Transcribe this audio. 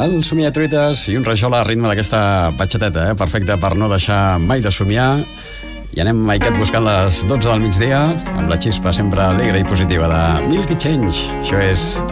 El somiatruites i un rajol a ritme d'aquesta batxeteta, perfecte per no deixar mai de somiar. I anem maicat buscant les 12 del migdia amb la xispa sempre alegre i positiva de Milky Change. Això és